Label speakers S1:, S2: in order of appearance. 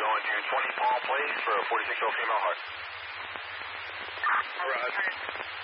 S1: going to 20 Palm Place for a 46-year-old female heart.
S2: Roger.